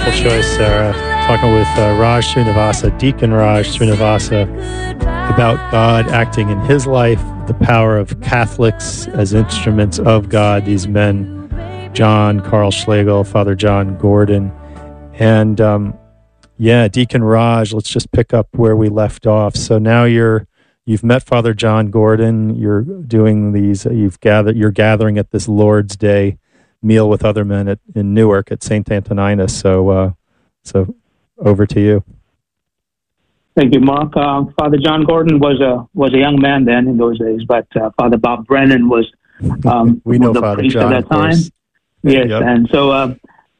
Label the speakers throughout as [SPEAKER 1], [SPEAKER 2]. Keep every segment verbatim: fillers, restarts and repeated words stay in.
[SPEAKER 1] Wonderful choice, Sarah. Talking with uh, Raj Srinivasa, Deacon Raj Srinivasa, about God acting in his life, the power of Catholics as instruments of God, these men, John, Carl Schlegel, Father John Gordon. And um, yeah, Deacon Raj, let's just pick up where we left off. So now you're, you've met Father John Gordon, you're doing these, you've gathered, you're gathering at this Lord's Day meal with other men at, in Newark at Saint Antoninus. So, uh, so over to you.
[SPEAKER 2] Thank you, Mark. Uh, Father John Gordon was a was a young man then in those days, but uh, Father Bob Brennan was um,
[SPEAKER 1] we know
[SPEAKER 2] the
[SPEAKER 1] Father
[SPEAKER 2] priest
[SPEAKER 1] John,
[SPEAKER 2] at that time. Yes,
[SPEAKER 1] yep.
[SPEAKER 2] And so uh,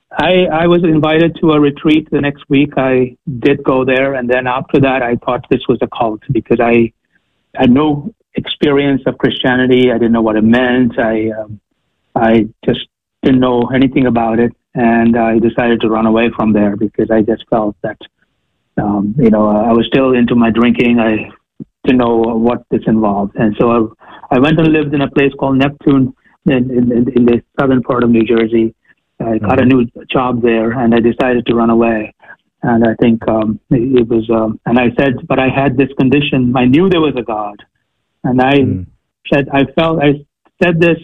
[SPEAKER 2] I I was invited to a retreat the next week. I did go there, and then after that, I thought this was a cult because I had no experience of Christianity. I didn't know what it meant. I um, I just didn't know anything about it, and I decided to run away from there because I just felt that, um, you know, I was still into my drinking. I didn't know what this involved, and so I, I went and lived in a place called Neptune in, in, in the southern part of New Jersey. I got a new job there, and I decided to run away. And I think um, it, it was, um, and I said, but I had this condition. I knew there was a God, and I mm. said, I felt, I said this.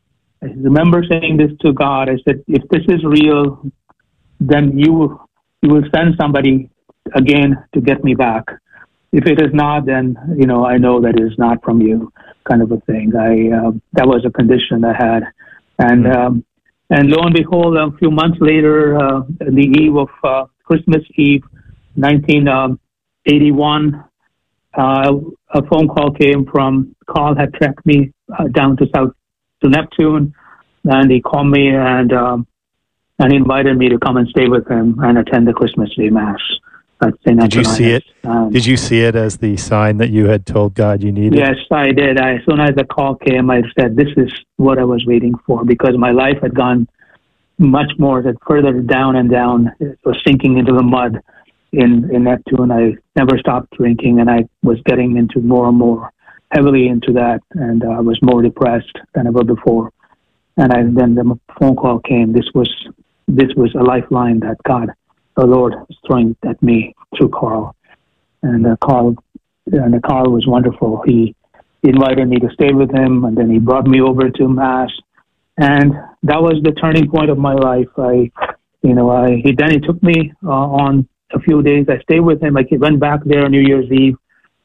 [SPEAKER 2] I remember saying this to God. I said, if this is real, then you you will send somebody again to get me back. If it is not, then, you know, I know that it is not from you, kind of a thing. I uh, that was a condition I had. And mm-hmm. um, and lo and behold, a few months later, uh, the eve of uh, Christmas Eve, nineteen eighty-one, uh, a phone call came from, Carl had tracked me uh, down to South to Neptune, and he called me and um, and invited me to come and stay with him and attend the Christmas Day Mass at Saint
[SPEAKER 1] Did you see it?
[SPEAKER 2] Um,
[SPEAKER 1] did you see it as the sign that you had told God you needed?
[SPEAKER 2] Yes, I did. I, as soon as the call came, I said, "This is what I was waiting for," because my life had gone much more that further down and down. It was sinking into the mud in in Neptune. I never stopped drinking, and I was getting into more and more heavily into that, and I uh, was more depressed than ever before. And I, then the phone call came. This was this was a lifeline that God, the Lord, was throwing at me through Carl. And uh, Carl, and uh, Carl was wonderful. He invited me to stay with him, and then he brought me over to Mass, and that was the turning point of my life. I, you know, I he then he took me uh, on a few days. I stayed with him. I went back there on New Year's Eve.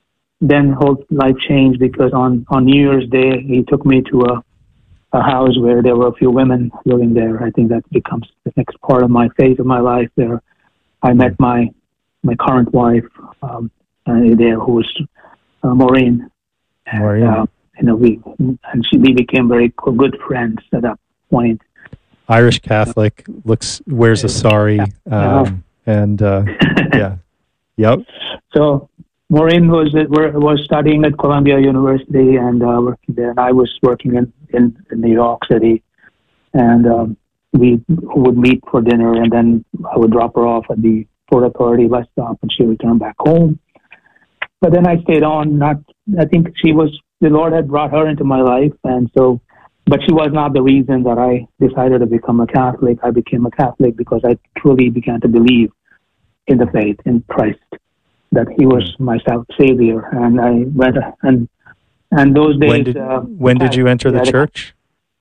[SPEAKER 2] Then whole life changed because on, on New Year's Day, he took me to a, a house where there were a few women living there. I think that becomes the next part of my phase of my life there. I met my my current wife um, uh, there, who was uh, Maureen.
[SPEAKER 1] Maureen.
[SPEAKER 2] And, uh, you know, we, and she, we became very good friends at that point.
[SPEAKER 1] Irish Catholic, looks, wears a sari, um, and uh, yeah. Yep.
[SPEAKER 2] So Maureen was was studying at Columbia University and uh, working there, and I was working in, in, in New York City. And um, we would meet for dinner, and then I would drop her off at the Port Authority bus stop, and she would return back home. But then I stayed on. Not, I think she was the Lord had brought her into my life, and so. But she was not the reason that I decided to become a Catholic. I became a Catholic because I truly began to believe in the faith in Christ, that He was my Savior, and I went and and those days.
[SPEAKER 1] When did, uh, when did you enter the church?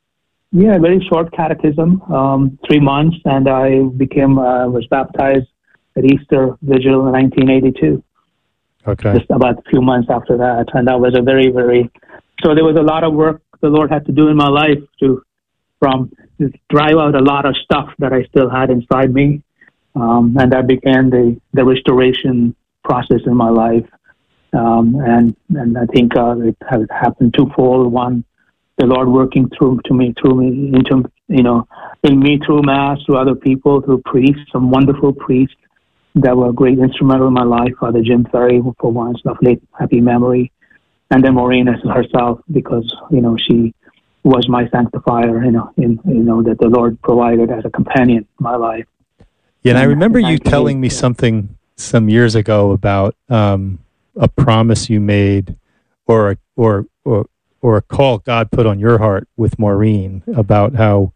[SPEAKER 2] Yeah, very short catechism, um, three months, and I became uh, was baptized at Easter Vigil in nineteen eighty-two.
[SPEAKER 1] Okay,
[SPEAKER 2] just about a few months after that, and that was a very very. So there was a lot of work the Lord had to do in my life to, from to drive out a lot of stuff that I still had inside me, um, and that began the the restoration process in my life, um, and and I think uh, it has happened twofold. One, the Lord working through to me, through me, into you know, in me through Mass, through other people, through priests, some wonderful priests that were great instrumental in my life. Father Jim Ferry, for one, of late happy memory, and then Maureen as herself, because you know she was my sanctifier, you know, in you know that the Lord provided as a companion in my life.
[SPEAKER 1] Yeah, and I remember you telling me something some years ago about um, a promise you made, or a, or or or a call God put on your heart with Maureen about how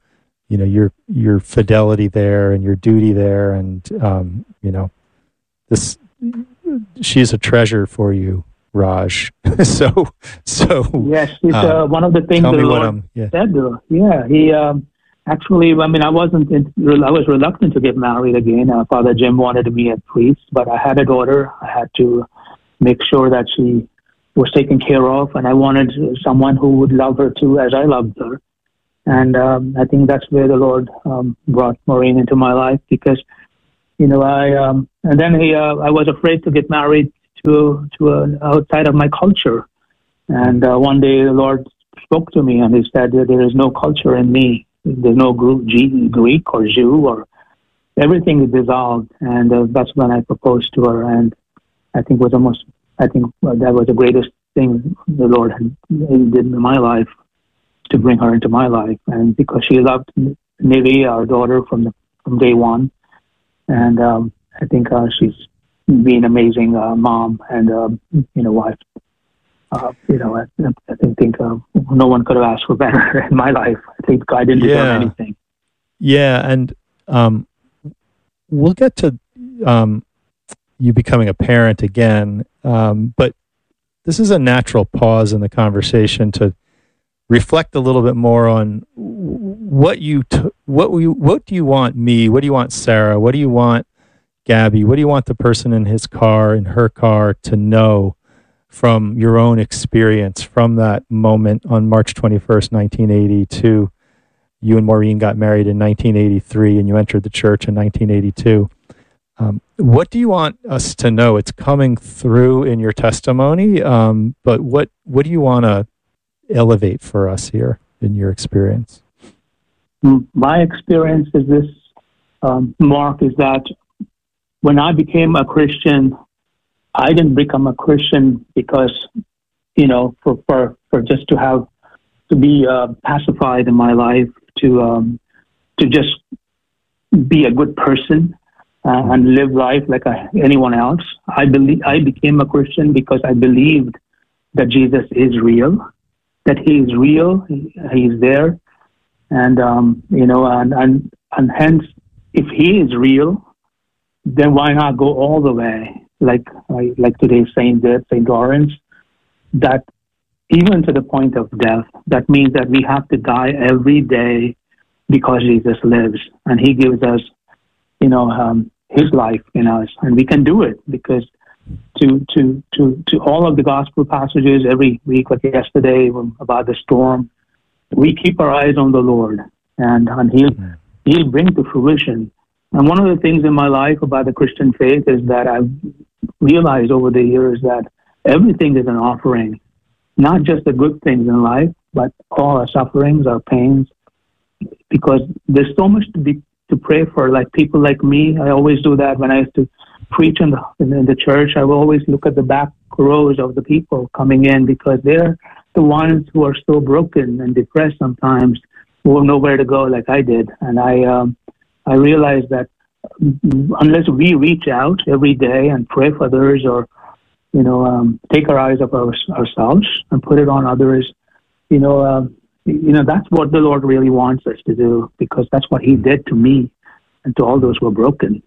[SPEAKER 1] you know, your your fidelity there and your duty there, and um, you know, this she's a treasure for you, Raj. so so
[SPEAKER 2] yes, it's
[SPEAKER 1] um,
[SPEAKER 2] uh, one of the things
[SPEAKER 1] tell
[SPEAKER 2] the
[SPEAKER 1] me
[SPEAKER 2] Lord
[SPEAKER 1] what I'm, yeah.
[SPEAKER 2] said to her. Yeah, he um, actually. I mean, I wasn't. In, I was reluctant to get married again. Uh, Father Jim wanted me as priest, but I had a daughter. I had to make sure that she was taken care of, and I wanted someone who would love her too, as I loved her. And um, I think that's where the Lord um, brought Maureen into my life, because, you know, I um, and then he, uh, I was afraid to get married to to an outside of my culture. And uh, one day the Lord spoke to me, and He said, "There is no culture in me. There's no Greek or Jew, or everything is dissolved." And uh, that's when I proposed to her, and I think was almost I think that was the greatest thing the Lord had, did in my life, to bring her into my life. And because she loved Nivi, our daughter, from the, from day one, and um, I think uh, she's been an amazing uh, mom and uh, you know wife. Uh, you know, I, I think, think uh, no one could have asked for better in my life. I think I didn't deserve
[SPEAKER 1] yeah.
[SPEAKER 2] anything.
[SPEAKER 1] Yeah, and um, we'll get to um, you becoming a parent again, um, but this is a natural pause in the conversation to reflect a little bit more on what you t- what you what do you want me? What do you want Sarah? What do you want Gabby? What do you want the person in his car, in her car, to know from your own experience from that moment on March twenty-first, nineteen eighty, to you and Maureen got married in nineteen eighty-three and you entered the church in nineteen eighty-two. Um, what do you want us to know? It's coming through in your testimony, um, but what, what do you want to elevate for us here in your experience?
[SPEAKER 2] My experience is this, um, Mark, is that when I became a Christian, I didn't become a Christian because, you know, for, for, for just to have, to be uh, pacified in my life, to um, to just be a good person uh, and live life like a, anyone else. I believe I became a Christian because I believed that Jesus is real, that He is real, He, he is there, and um, you know, and, and and hence, if He is real, then why not go all the way? Like like today's saint did, Saint Lawrence, that even to the point of death, that means that we have to die every day because Jesus lives, and He gives us, you know, um, His life in us, and we can do it because to to to to all of the gospel passages every week, like yesterday about the storm, we keep our eyes on the Lord, and and He'll He'll bring to fruition. And one of the things in my life about the Christian faith is that I've realized over the years that everything is an offering, not just the good things in life, but all our sufferings, our pains, because there's so much to be to pray for. Like people like me, I always do that when I used to preach in the in the church. I will always look at the back rows of the people coming in, because they're the ones who are so broken and depressed sometimes, who have nowhere to go, like I did. And I um, I realized that unless we reach out every day and pray for others, or you know, um, take our eyes off our, ourselves and put it on others, you know, um, you know, that's what the Lord really wants us to do, because that's what He did to me and to all those who are broken.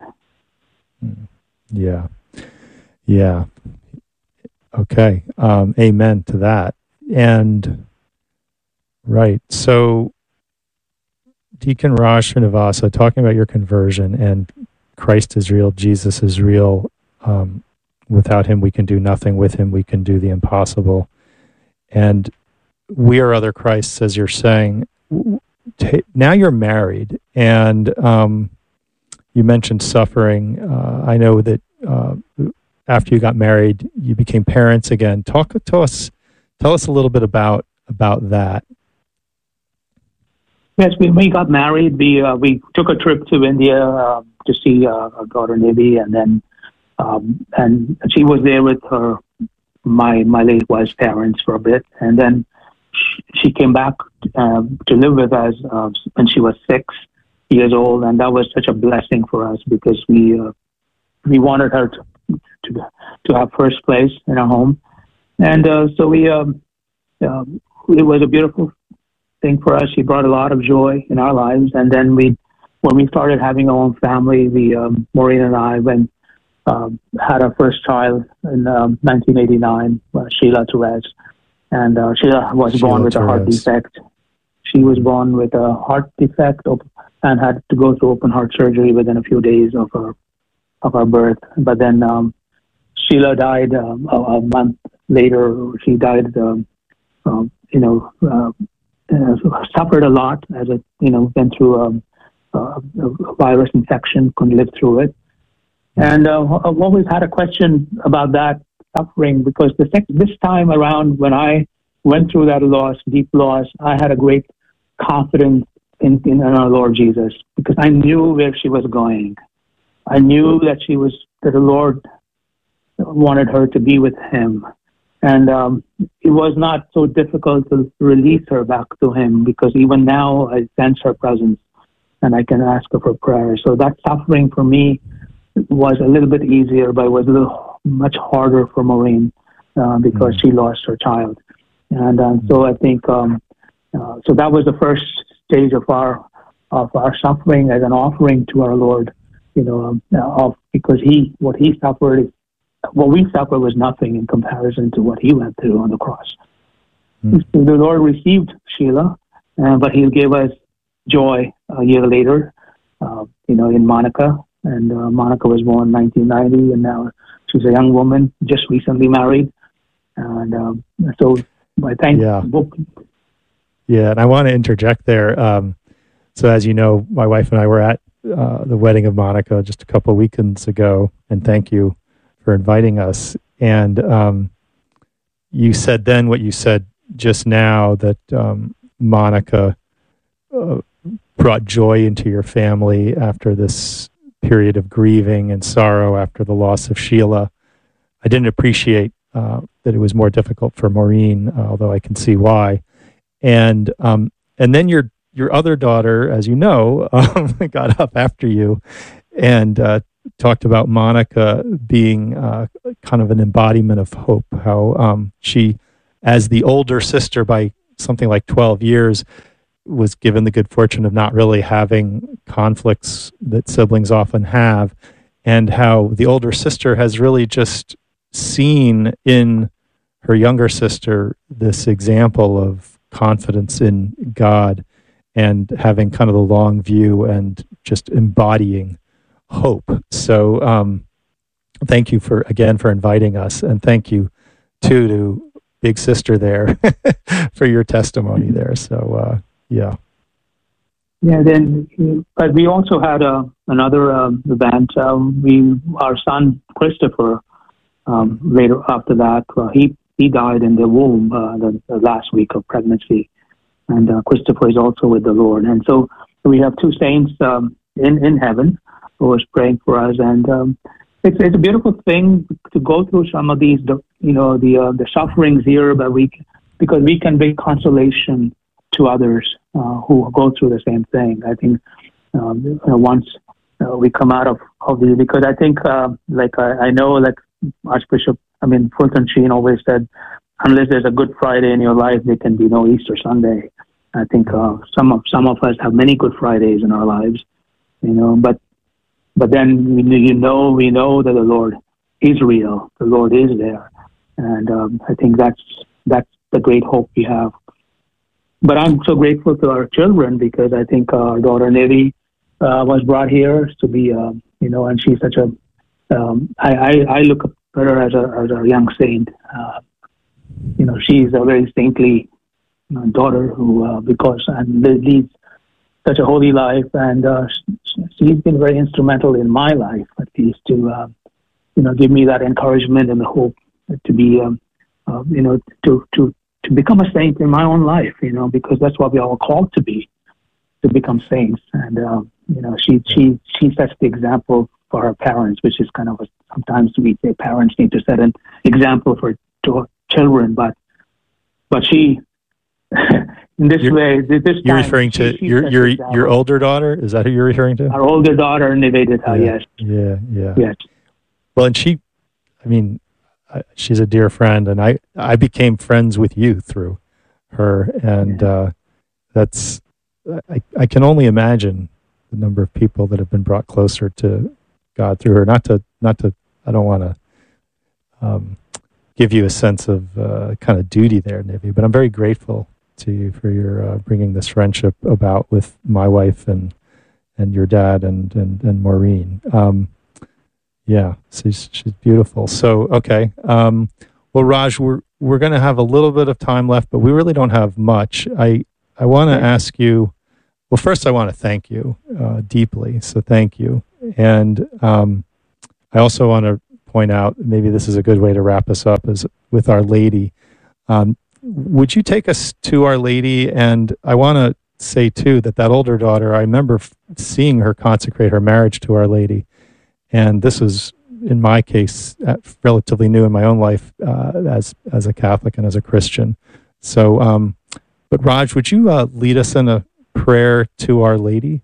[SPEAKER 1] Yeah. Yeah. Okay. Um, amen to that. And, right. So, Deacon Raj Srinivasa, talking about your conversion and Christ is real, Jesus is real. Um, without Him, we can do nothing. With Him, we can do the impossible. And we are other Christs, as you're saying. Now you're married, and um, you mentioned suffering. Uh, I know that uh, after you got married, you became parents again. Talk to us. Tell us a little bit about about that.
[SPEAKER 2] Yes, we, we got married. We uh, we took a trip to India uh, to see uh, our daughter Nivi, and then um, and she was there with her my my late wife's parents for a bit, and then she came back uh, to live with us uh, when she was six years old, and that was such a blessing for us, because we uh, we wanted her to, to to have first place in our home, and uh, so we um, uh, it was a beautiful thing for us. She brought a lot of joy in our lives. And then we, when we started having our own family, we, um, Maureen and I, when um, had our first child in um, nineteen eighty-nine, uh, Sheila Therese. And uh, Sheila was
[SPEAKER 1] Sheila
[SPEAKER 2] born with
[SPEAKER 1] Therese.
[SPEAKER 2] a heart defect. She was born with a heart defect and had to go through open heart surgery within a few days of her of her birth. But then um, Sheila died um, a, a month later. She died, um, um, you know, uh, uh, suffered a lot as a, you know, went through um, uh, a virus infection, couldn't live through it. And uh, I've always had a question about that suffering, because the sec- this time around, when I went through that loss, deep loss, I had a great confidence in, in our Lord Jesus, because I knew where she was going. I knew that she was, that the Lord wanted her to be with Him. And um, it was not so difficult to release her back to Him, because even now I sense her presence and I can ask her for prayer. So that suffering for me was a little bit easier, but it was a little much harder for Maureen uh, because mm-hmm. she lost her child. And um, mm-hmm. so I think, um, uh, so that was the first stage of our of our suffering as an offering to our Lord, you know, um, of, because he, what he suffered, what we suffered was nothing in comparison to what he went through on the cross. Mm-hmm. The Lord received Sheila, uh, but he gave us joy a year later, uh, you know, in Monica. And uh, Monica was born in nineteen ninety, and now she's a young woman, just recently married. And um, so I thank
[SPEAKER 1] yeah.
[SPEAKER 2] both.
[SPEAKER 1] Yeah, and I want to interject there. Um, so as you know, my wife and I were at uh, the wedding of Monica just a couple of weekends ago, and thank you for inviting us. And um, you said then what you said just now, that um, Monica uh, brought joy into your family after this period of grieving and sorrow after the loss of Sheila. I didn't appreciate uh, that it was more difficult for Maureen, uh, although I can see why. And um, and then your your other daughter, as you know, um, got up after you and uh, talked about Monica being uh, kind of an embodiment of hope. How um, she, as the older sister by something like twelve years, was given the good fortune of not really having conflicts that siblings often have, and how the older sister has really just seen in her younger sister this example of confidence in God and having kind of the long view and just embodying hope. So um, thank you for, again, for inviting us, and thank you too to Big Sister there for your testimony there. So uh, yeah.
[SPEAKER 2] Yeah, then, but we also had uh, another um, event. Um, we, our son Christopher, um, later after that, uh, he he died in the womb uh, the, the last week of pregnancy, and uh, Christopher is also with the Lord. And so we have two saints um, in in heaven who was praying for us, and um, it's it's a beautiful thing to go through some of these, you know, the uh, the sufferings here, but we because we can bring consolation to others uh, who go through the same thing. I think um, you know, once uh, we come out of, of the, because I think, uh, like I, I know, like Archbishop, I mean, Fulton Sheen always said, unless there's a Good Friday in your life, there can be no Easter Sunday. I think uh, some of some of us have many Good Fridays in our lives, you know. But but then we, you know, we know that the Lord is real. The Lord is there, and um, I think that's that's the great hope we have. But I'm so grateful to our children, because I think our daughter Nevi uh, was brought here to be, uh, you know, and she's such a, um, I, I, I look at her as a, as a young saint. Uh, you know, she's a very saintly uh, daughter who, uh, because, and leads such a holy life. And uh, she's been very instrumental in my life, at least, to, uh, you know, give me that encouragement and the hope to be, um, uh, you know, to, to, to become a saint in my own life, you know, because that's what we are all called to be, to become saints. And, uh, you know, she, she, she sets the example for her parents, which is kind of a, sometimes we say parents need to set an example for to children, but, but she, in this
[SPEAKER 1] you're,
[SPEAKER 2] way, this time,
[SPEAKER 1] you're referring to
[SPEAKER 2] she, she
[SPEAKER 1] your, your, your older daughter. Is that who you're referring to?
[SPEAKER 2] Our older daughter, Nivedita,
[SPEAKER 1] yeah,
[SPEAKER 2] yes.
[SPEAKER 1] Yeah. Yeah.
[SPEAKER 2] Yes.
[SPEAKER 1] Well, and she, I mean, she's a dear friend, and I, I became friends with you through her, and
[SPEAKER 2] yeah.
[SPEAKER 1] uh, that's, I, I can only imagine the number of people that have been brought closer to God through her. Not to, not to, I don't want to um, give you a sense of uh, kind of duty there, Nivi, but I'm very grateful to you for your uh, bringing this friendship about with my wife and and your dad and and, and Maureen. Um, yeah, she's she's beautiful. So okay, um, well, Raj, we're we're going to have a little bit of time left, but we really don't have much. I I want to ask you. Well, first, I want to thank you uh, deeply. So thank you, and um, I also want to point out, maybe this is a good way to wrap us up, is with Our Lady. Um, would you take us to Our Lady? And I want to say too that that older daughter, I remember f- seeing her consecrate her marriage to Our Lady, and this was, in my case, uh, relatively new in my own life uh, as as a Catholic and as a Christian. So, um, but Raj, would you uh, lead us in a prayer to Our Lady?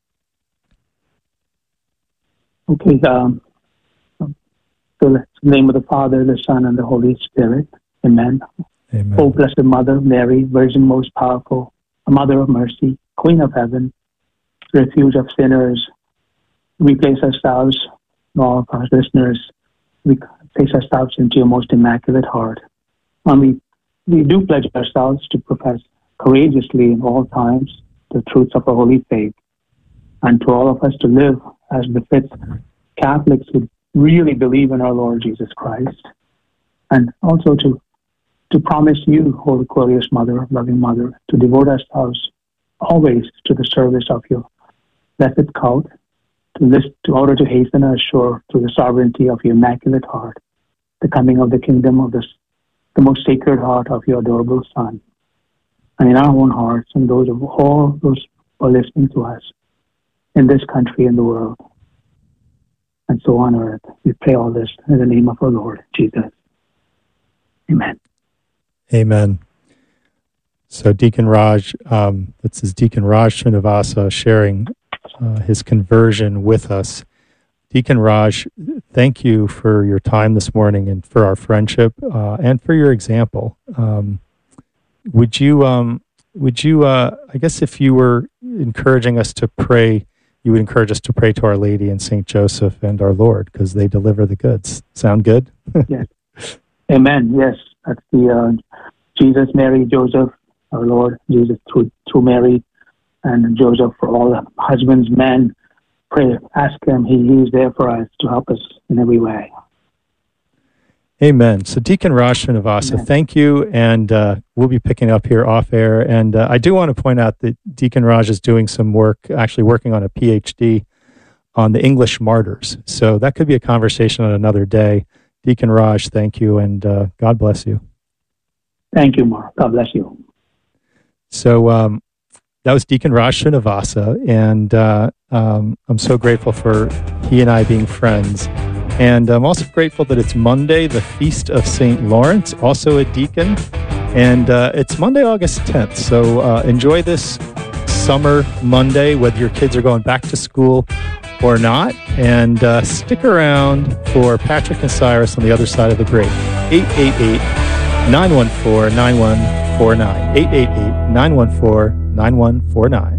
[SPEAKER 2] Okay. Um, so in the name of the Father, the Son, and the Holy Spirit. Amen.
[SPEAKER 1] Amen.
[SPEAKER 2] O Blessed Mother, Mary, Virgin most powerful, a Mother of mercy, Queen of heaven, refuge of sinners, we place ourselves, all of our listeners, we place ourselves into your most immaculate heart. And we, we do pledge ourselves to profess courageously in all times the truths of our holy faith, and to all of us to live as befits Catholics who really believe in our Lord Jesus Christ, and also to to promise you, Holy Glorious Mother, loving Mother, to devote ourselves always to the service of your blessed cult, to list, in order to hasten and assure through the sovereignty of your Immaculate Heart the coming of the kingdom of this, the most sacred heart of your adorable Son, and in our own hearts and those of all those who are listening to us in this country and the world, and so on earth. We pray all this in the name of our Lord Jesus. Amen.
[SPEAKER 1] Amen. So Deacon Raj, um, this is Deacon Raj Srinivasa sharing uh, his conversion with us. Deacon Raj, thank you for your time this morning and for our friendship uh, and for your example. Um, would you, um, would you? Uh, I guess if you were encouraging us to pray, you would encourage us to pray to Our Lady and Saint Joseph and our Lord, because they deliver the goods. Sound good?
[SPEAKER 2] Yes. Amen. Yes, that's the uh, Jesus, Mary, Joseph, our Lord Jesus through through Mary, and Joseph for all the husbands, men. Pray, ask him. He, he is there for us to help us in every way.
[SPEAKER 1] Amen. So Deacon Raj Srinivasa, thank you, and uh, we'll be picking up here off air. And uh, I do want to point out that Deacon Raj is doing some work, actually working on a P H D on the English martyrs. So that could be a conversation on another day. Deacon Raj, thank you, and uh, God bless you.
[SPEAKER 2] Thank you, Mark. God bless you.
[SPEAKER 1] So um, that was Deacon Raj Srinivasa, and uh, um, I'm so grateful for he and I being friends. And I'm also grateful that it's Monday, the Feast of Saint Lawrence, also a deacon. And uh, it's Monday, August tenth. So uh, enjoy this summer Monday, whether your kids are going back to school or not. And uh, stick around for Patrick and Cyrus on the other side of the break. eight eight eight, nine one four, nine one four nine. eight eight eight, nine one four, nine one four nine.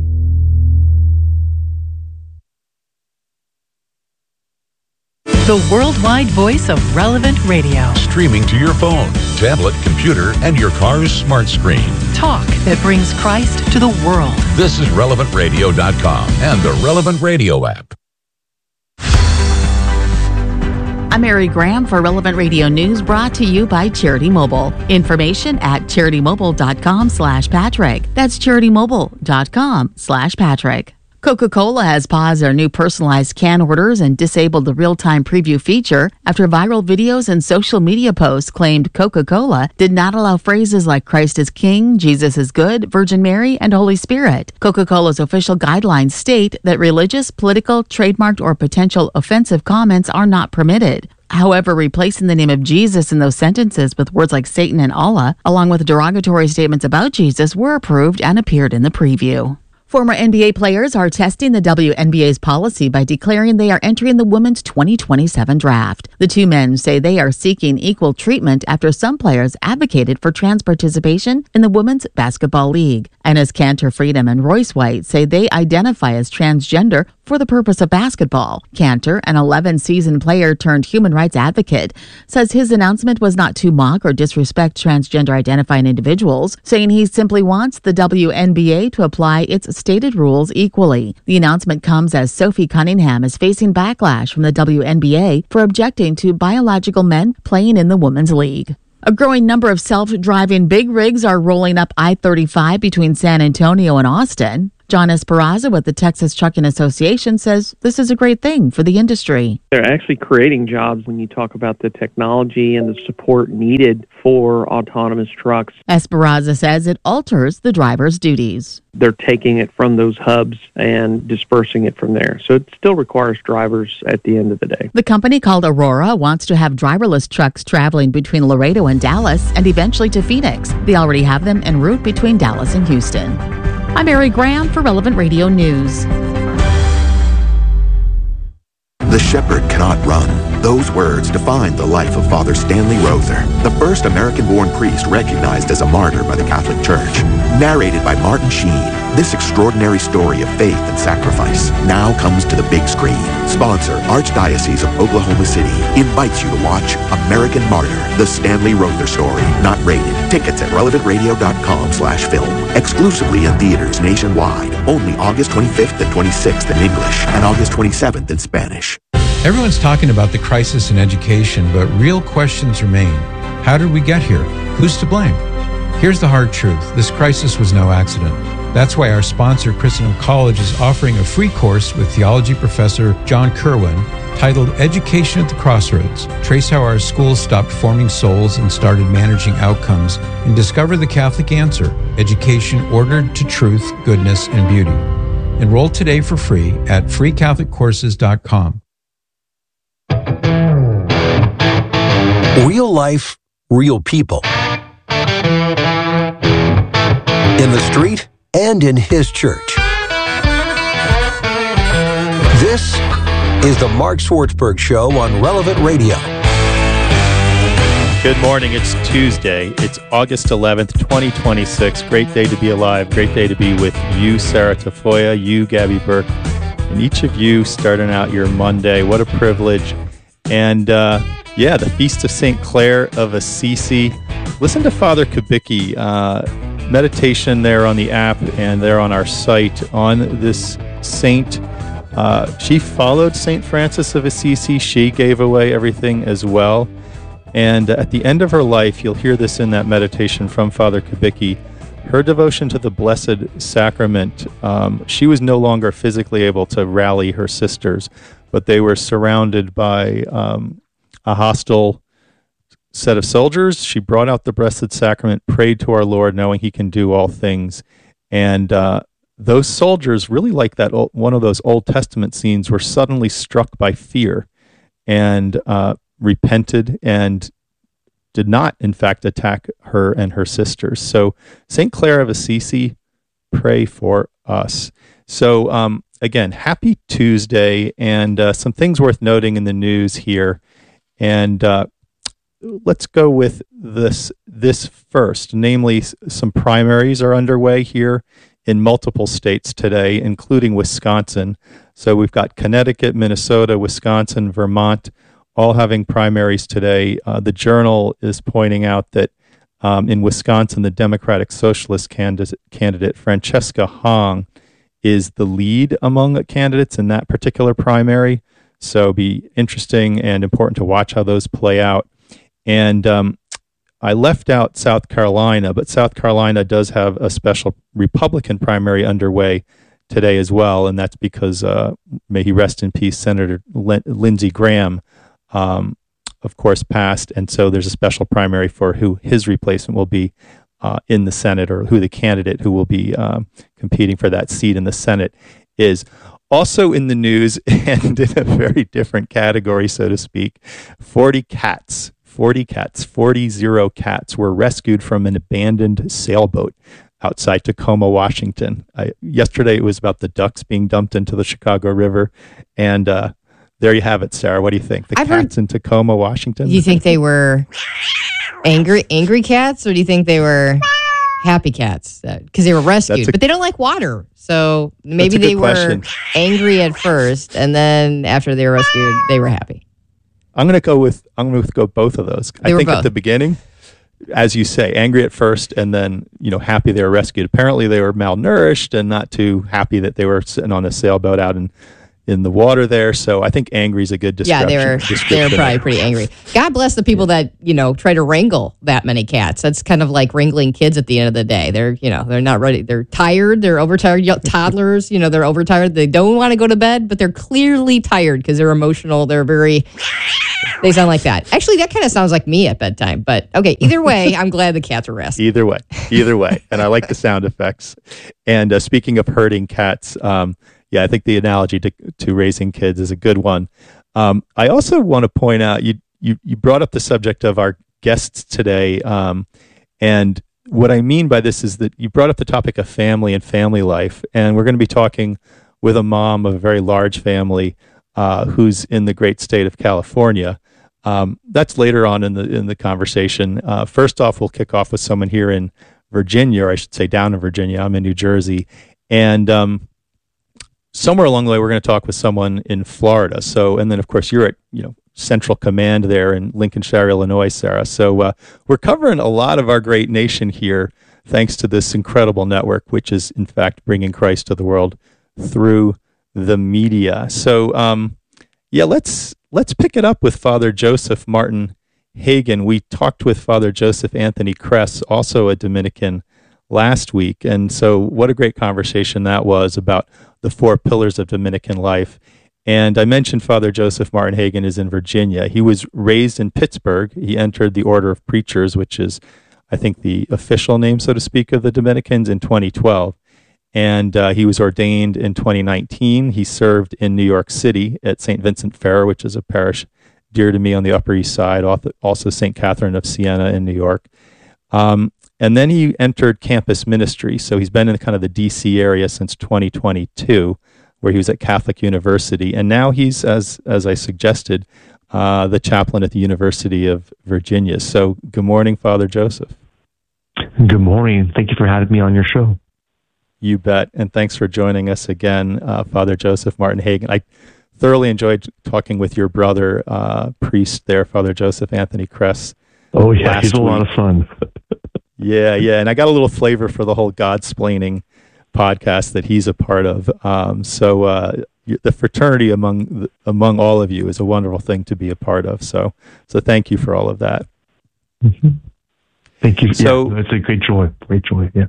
[SPEAKER 3] The worldwide voice of Relevant Radio.
[SPEAKER 4] Streaming to your phone, tablet, computer, and your car's smart screen.
[SPEAKER 3] Talk that brings Christ to the world.
[SPEAKER 4] This is relevant radio dot com and the Relevant Radio app.
[SPEAKER 5] I'm Mary Graham for Relevant Radio News, brought to you by Charity Mobile. Information at charity mobile dot com slash Patrick. That's charity mobile dot com slash Patrick. Coca-Cola has paused their new personalized can orders and disabled the real-time preview feature after viral videos and social media posts claimed Coca-Cola did not allow phrases like Christ is King, Jesus is good, Virgin Mary, and Holy Spirit. Coca-Cola's official guidelines state that religious, political, trademarked, or potential offensive comments are not permitted. However, replacing the name of Jesus in those sentences with words like Satan and Allah, along with derogatory statements about Jesus, were approved and appeared in the preview. Former N B A players are testing the W N B A's policy by declaring they are entering the women's twenty twenty-seven draft. The two men say they are seeking equal treatment after some players advocated for trans participation in the Women's Basketball League. Enes Kanter Freedom and Royce White say they identify as transgender for the purpose of basketball. Kanter, an eleven-season player turned human rights advocate, says his announcement was not to mock or disrespect transgender-identifying individuals, saying he simply wants the W N B A to apply its stated rules equally. The announcement comes as Sophie Cunningham is facing backlash from the W N B A for objecting to biological men playing in the Women's League. A growing number of self-driving big rigs are rolling up I thirty-five between San Antonio and Austin. John Esperanza with the Texas Trucking Association says this is a great thing for the industry.
[SPEAKER 6] They're actually creating jobs when you talk about the technology and the support needed for autonomous trucks.
[SPEAKER 5] Esperanza says it alters the driver's duties.
[SPEAKER 6] They're taking it from those hubs and dispersing it from there. So it still requires drivers at the end of the day.
[SPEAKER 5] The company called Aurora wants to have driverless trucks traveling between Laredo and Dallas and eventually to Phoenix. They already have them en route between Dallas and Houston. I'm Mary Graham for Relevant Radio News.
[SPEAKER 7] The shepherd cannot run. Those words define the life of Father Stanley Rother, the first American-born priest recognized as a martyr by the Catholic Church. Narrated by Martin Sheen, this extraordinary story of faith and sacrifice now comes to the big screen. Sponsor, Archdiocese of Oklahoma City, invites you to watch American Martyr, the Stanley Rother story. Not rated. Tickets at relevant radio dot com slash film. Exclusively in theaters nationwide. Only August twenty-fifth and twenty-sixth in English and August twenty-seventh in Spanish.
[SPEAKER 8] Everyone's talking about the crisis in education, but real questions remain. How did we get here? Who's to blame? Here's the hard truth. This crisis was no accident. That's why our sponsor, Christendom College, is offering a free course with theology professor John Kerwin titled Education at the Crossroads. Trace how our schools stopped forming souls and started managing outcomes, and discover the Catholic answer: education ordered to truth, goodness, and beauty. Enroll today for free at free catholic courses dot com.
[SPEAKER 9] Real life, real people. In the street and in his church. This is the Mark Swartzberg Show on Relevant Radio.
[SPEAKER 1] Good morning. It's Tuesday. It's August eleventh, twenty twenty-six. Great day to be alive. Great day to be with you, Sarah Tafoya, you, Gabby Burke, and each of you starting out your Monday. What a privilege. And uh, yeah, the Feast of Saint Clare of Assisi. Listen to Father Kubicki. Uh, meditation there on the app and there on our site on this saint. Uh, she followed Saint Francis of Assisi. She gave away everything as well. And at the end of her life, you'll hear this in that meditation from Father Kubicki, her devotion to the Blessed Sacrament. Um, she was no longer physically able to rally her sisters, but they were surrounded by um, a hostile set of soldiers. She brought out the Blessed Sacrament, prayed to our Lord, knowing he can do all things. And uh, those soldiers, really like that old, one of those Old Testament scenes, were suddenly struck by fear and uh, repented and did not, in fact, attack her and her sisters. So Saint Clare of Assisi, pray for us. So um, again, happy Tuesday, and uh, some things worth noting in the news here. And uh, let's go with this this first, namely some primaries are underway here in multiple states today, including Wisconsin. So we've got Connecticut, Minnesota, Wisconsin, Vermont, all having primaries today. Uh, the Journal is pointing out that um, in Wisconsin, the Democratic Socialist candidate, candidate Francesca Hong is the lead among candidates in that particular primary. So it'll be interesting and important to watch how those play out. And um, I left out South Carolina, but South Carolina does have a special Republican primary underway today as well, and that's because, uh, may he rest in peace, Senator Lin- Lindsey Graham, um, of course, passed, and so there's a special primary for who his replacement will be uh, in the Senate, or who the candidate who will be um, competing for that seat in the Senate is. Also in the news, and in a very different category, so to speak, forty cats. forty cats, forty zero cats were rescued from an abandoned sailboat outside Tacoma, Washington. I, yesterday it was about the ducks being dumped into the Chicago River, and uh, there you have it, Sarah. What do you think? The
[SPEAKER 10] I've
[SPEAKER 1] cats
[SPEAKER 10] heard,
[SPEAKER 1] in Tacoma, Washington?
[SPEAKER 10] Do you think they were angry angry cats, or do you think they were happy cats? Because they were rescued, a, but they don't like water. So maybe they were question. angry at first, and then after they were rescued, they were happy.
[SPEAKER 1] I'm going to go with I'm going to go both of those.
[SPEAKER 10] They
[SPEAKER 1] I think
[SPEAKER 10] both.
[SPEAKER 1] At the beginning, as you say, angry at first, and then you know happy they were rescued. Apparently, they were malnourished and not too happy that they were sitting on a sailboat out in in the water there. So I think angry is a good description.
[SPEAKER 10] Yeah, they were they were probably pretty angry. God bless the people that you know try to wrangle that many cats. That's kind of like wrangling kids at the end of the day. They're you know they're not ready. They're tired. They're overtired. Toddlers, you know, they're overtired. They don't want to go to bed, but they're clearly tired because they're emotional. They're very. They sound like that. Actually, that kind of sounds like me at bedtime. But okay, either way, I'm glad the cats are rested.
[SPEAKER 1] Either way, either way, and I like the sound effects. And uh, speaking of herding cats. Um, Yeah, I think the analogy to, to raising kids is a good one. Um, I also want to point out, you, you you brought up the subject of our guests today, um, and what I mean by this is that you brought up the topic of family and family life, and we're going to be talking with a mom of a very large family uh, who's in the great state of California. Um, that's later on in the in the conversation. Uh, first off, we'll kick off with someone here in Virginia, or I should say down in Virginia. I'm in New Jersey, and um, somewhere along the way, we're going to talk with someone in Florida. So, and then of course you're at, you know, Central Command there in Lincolnshire, Illinois, Sarah. So uh, we're covering a lot of our great nation here, thanks to this incredible network, which is in fact bringing Christ to the world through the media. So, um, yeah, let's let's pick it up with Father Joseph Martin Hagen. We talked with Father Joseph Anthony Kress, also a Dominican, last week, and so what a great conversation that was about the four pillars of Dominican life. And I mentioned Father Joseph Martin Hagen is in Virginia. He was raised in Pittsburgh. He entered the Order of Preachers, which is, I think, the official name, so to speak, of the Dominicans, in twenty twelve. And uh, he was ordained in twenty nineteen. He served in New York City at Saint Vincent Ferrer, which is a parish dear to me on the Upper East Side, also Saint Catherine of Siena in New York. Um, And then he entered campus ministry. So he's been in kind of the D C area since twenty twenty-two, where he was at Catholic University. And now he's, as as I suggested, uh, the chaplain at the University of Virginia. So good morning, Father Joseph.
[SPEAKER 11] Good morning. Thank you for having me on your show.
[SPEAKER 1] You bet. And thanks for joining us again, uh, Father Joseph Martin Hagen. I thoroughly enjoyed talking with your brother, uh, priest there, Father Joseph Anthony Kress.
[SPEAKER 11] Oh, yeah, he's a lot of fun.
[SPEAKER 1] Yeah, yeah, and I got a little flavor for the whole Godsplaining podcast that he's a part of. Um, so uh, the fraternity among among all of you is a wonderful thing to be a part of. So, so thank you for all of that.
[SPEAKER 11] Mm-hmm. Thank you.
[SPEAKER 1] So
[SPEAKER 11] yeah, it's a great joy, great joy. Yeah.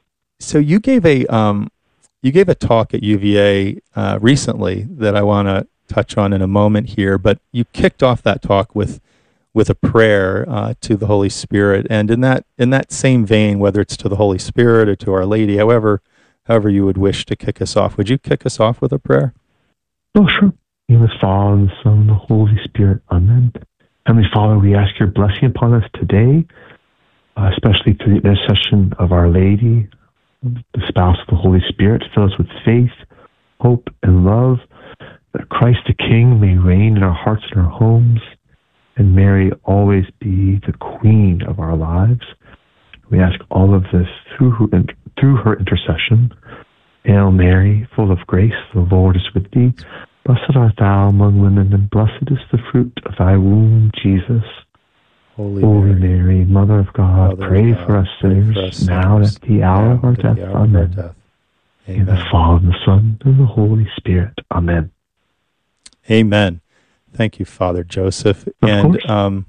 [SPEAKER 1] So you gave a um, you gave a talk at U V A uh, recently that I want to touch on in a moment here, but you kicked off that talk with. with a prayer uh, to the Holy Spirit, and in that in that same vein, whether it's to the Holy Spirit or to Our Lady, however however you would wish to kick us off, would you kick us off with a prayer?
[SPEAKER 11] Oh, sure. In the Father, the Son, and the Holy Spirit. Amen. Heavenly Father, we ask your blessing upon us today, uh, especially through the intercession of Our Lady, the spouse of the Holy Spirit. Fill us with faith, hope, and love, that Christ the King may reign in our hearts and our homes, and Mary always be the queen of our lives. We ask all of this through her, through her intercession. Hail Mary, full of grace, the Lord is with thee. Blessed art thou among women, and blessed is the fruit of thy womb, Jesus.
[SPEAKER 1] Holy,
[SPEAKER 11] Holy
[SPEAKER 1] Mary,
[SPEAKER 11] Mary, Mother of God,
[SPEAKER 1] Mother
[SPEAKER 11] pray,
[SPEAKER 1] of
[SPEAKER 11] for
[SPEAKER 1] God,
[SPEAKER 11] us sinners,
[SPEAKER 1] pray for us
[SPEAKER 11] now
[SPEAKER 1] sinners,
[SPEAKER 11] at the hour of our
[SPEAKER 1] now at
[SPEAKER 11] death.
[SPEAKER 1] the hour of our
[SPEAKER 11] Amen.
[SPEAKER 1] death.
[SPEAKER 11] In the Father, and the Son, and the Holy Spirit. Amen.
[SPEAKER 1] Amen. Thank you, Father Joseph.
[SPEAKER 11] Of
[SPEAKER 1] and
[SPEAKER 11] course.
[SPEAKER 1] um,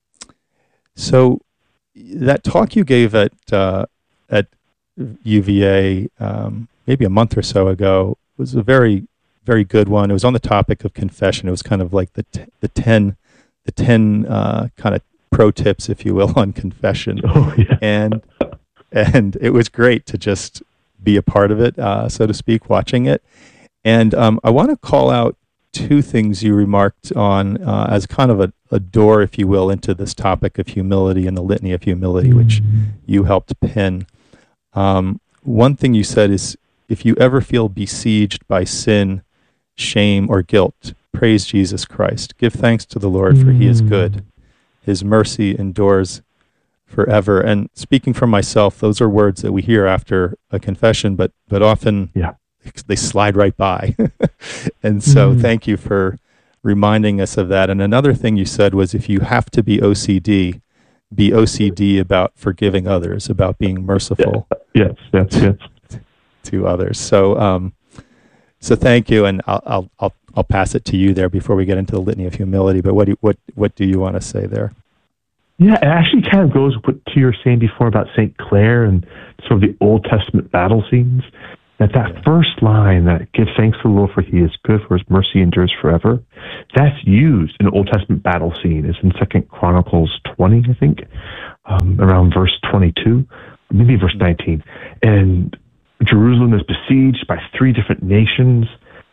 [SPEAKER 1] so that talk you gave at uh, at U V A um, maybe a month or so ago was a very, very good one. It was on the topic of confession. It was kind of like the t- the ten the ten uh, kind of pro tips, if you will, on confession.
[SPEAKER 11] Oh, yeah.
[SPEAKER 1] And and it was great to just be a part of it, uh, so to speak, watching it. And um, I want to call out two things you remarked on uh, as kind of a, a door, if you will, into this topic of humility and the litany of humility, which you helped pin. Um, one thing you said is, if you ever feel besieged by sin, shame, or guilt, praise Jesus Christ. Give thanks to the Lord, for he is good. His mercy endures forever. And speaking for myself, those are words that we hear after a confession, but but often
[SPEAKER 11] yeah.
[SPEAKER 1] they slide right by. And so mm. thank you for reminding us of that. And another thing you said was, if you have to be O C D, be O C D about forgiving others, about being merciful.
[SPEAKER 11] Yes, yes, yes.
[SPEAKER 1] To others. So, um, so thank you, and I'll, I'll, I'll, I'll pass it to you there before we get into the litany of humility. But what do, what, what do you want to say there?
[SPEAKER 11] Yeah, it actually kind of goes with, to your saying before about Saint Clare and sort of the Old Testament battle scenes. That that first line, that give thanks to the Lord for he is good, for his mercy endures forever, that's used in the Old Testament battle scene. It's in Second Chronicles twenty, I think, um, around verse twenty-two, maybe verse nineteen. And Jerusalem is besieged by three different nations,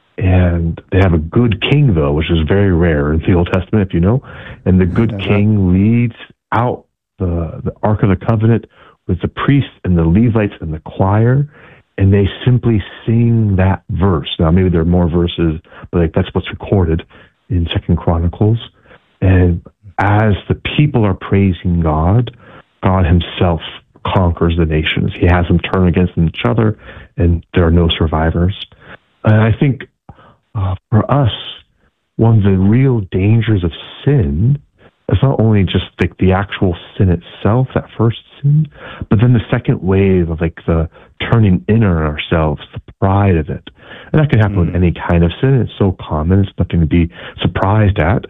[SPEAKER 11] and they have a good king, though, which is very rare in the Old Testament, if you know. And the good uh-huh. king leads out the, the Ark of the Covenant with the priests and the Levites and the choir, and they simply sing that verse. Now, maybe there are more verses, but like that's what's recorded in Second Chronicles. And as the people are praising God, God himself conquers the nations. He has them turn against each other, and there are no survivors. And I think uh, for us, one of the real dangers of sin is not only just like the actual sin itself, that first sin, but then the second wave of like the turning in on ourselves, the pride of it. And that can happen mm. with any kind of sin. It's so common. It's nothing to be surprised at.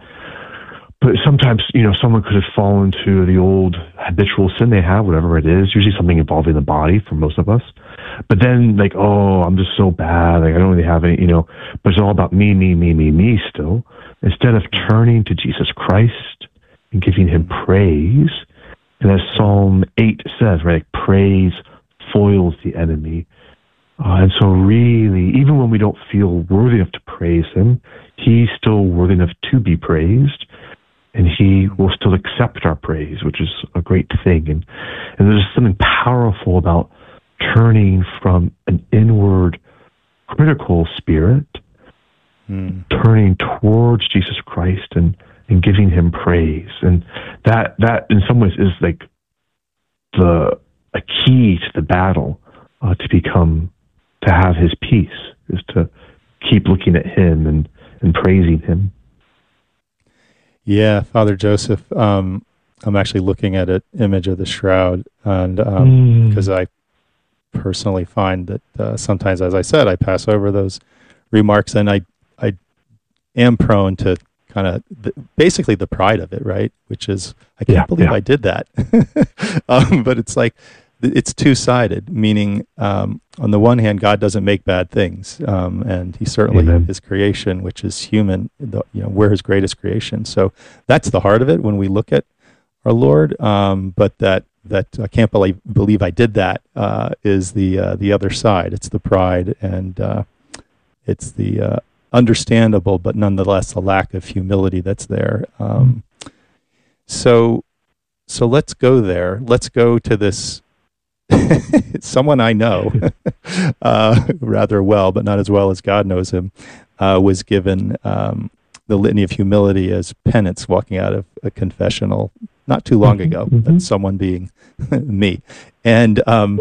[SPEAKER 11] But sometimes, you know, someone could have fallen to the old habitual sin they have, whatever it is, usually something involving the body for most of us. But then, like, oh, I'm just so bad. Like, I don't really have any, you know, but it's all about me, me, me, me, me still. Instead of turning to Jesus Christ and giving him praise, and as Psalm eight says, right, praise foils the enemy. Uh, and so really, even when we don't feel worthy enough to praise him, he's still worthy enough to be praised. And he will still accept our praise, which is a great thing. And, and there's something powerful about turning from an inward critical spirit, mm. turning towards Jesus Christ and, and giving him praise. And that, that in some ways is like the a key to the battle uh, to become, to have his peace, is to keep looking at him and, and praising him.
[SPEAKER 1] Yeah, Father Joseph, um, I'm actually looking at an image of the shroud, and because um, mm. I personally find that uh, sometimes, as I said, I pass over those remarks, and I I am prone to kind of th- basically the pride of it, right? Which is, I can't yeah, believe yeah. I did that. um, but it's like, it's two-sided, meaning um, on the one hand, God doesn't make bad things, um, and he certainly, Amen. His creation, which is human, the, you know, we're his greatest creation. So that's the heart of it when we look at our Lord. Um, but that that I can't believe believe I did that uh, is the uh, the other side. It's the pride, and uh, it's the uh, understandable, but nonetheless a lack of humility that's there. Um, so so let's go there. Let's go to this. Someone I know uh, rather well, but not as well as God knows him, uh, was given um, the litany of humility as penance walking out of a confessional not too long ago. Mm-hmm. That's someone being me, and um,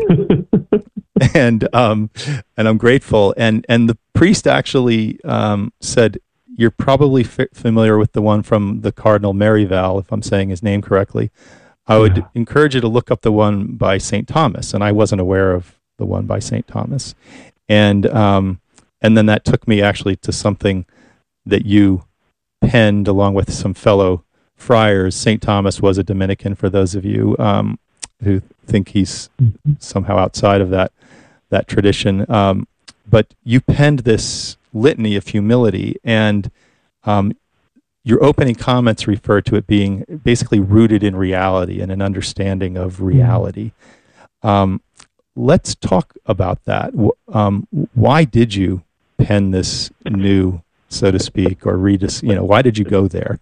[SPEAKER 1] and um, and I'm grateful. And and the priest actually um, said, "You're probably f- familiar with the one from the Cardinal Merivale, if I'm saying his name correctly." I would yeah. encourage you to look up the one by Saint Thomas, and I wasn't aware of the one by Saint Thomas. And um, and then that took me actually to something that you penned along with some fellow friars. Saint Thomas was a Dominican, for those of you um, who think he's mm-hmm. somehow outside of that, that tradition. Um, but you penned this litany of humility, and um, your opening comments refer to it being basically rooted in reality and an understanding of reality. Um, let's talk about that. Um, why did you pen this new so to speak, or redis, you know, why did you go there?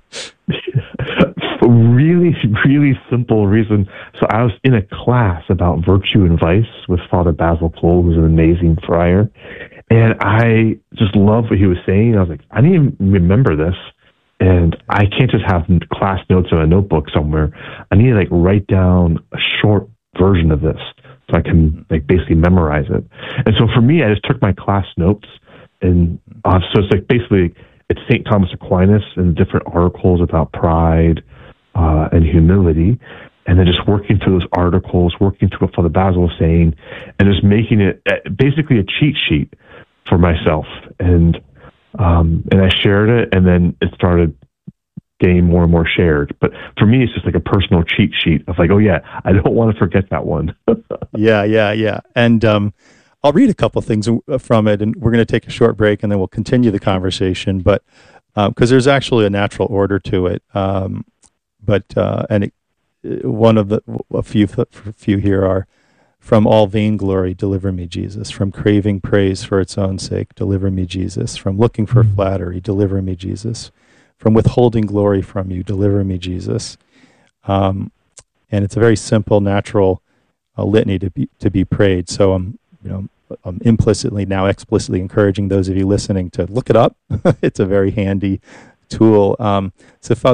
[SPEAKER 11] A really, really simple reason. So I was in a class about virtue and vice with Father Basil Pohl, who's an amazing friar. And I just loved what he was saying. I was like, I didn't even remember this. And I can't just have class notes in a notebook somewhere. I need to like write down a short version of this so I can like basically memorize it. And so for me, I just took my class notes, and uh, so it's like basically it's Saint Thomas Aquinas and different articles about pride uh, and humility, and then just working through those articles, working through what Father Basil was saying, and just making it basically a cheat sheet for myself. And um, and I shared it, and then it started getting more and more shared. But for me, it's just like a personal cheat sheet of like, oh yeah, I don't want to forget that one.
[SPEAKER 1] yeah, yeah, yeah. And um, I'll read a couple things from it, and we're going to take a short break, and then we'll continue the conversation. But because um, there's actually a natural order to it. Um, but uh, and it, one of the a few a few here are: from all vainglory, deliver me, Jesus. From craving praise for its own sake, deliver me, Jesus. From looking for flattery, deliver me, Jesus. From withholding glory from you, deliver me, Jesus. Um, and it's a very simple, natural uh, litany to be to be prayed. So I'm, you know, I'm implicitly now explicitly encouraging those of you listening to look it up. It's a very handy tool. Um, so Father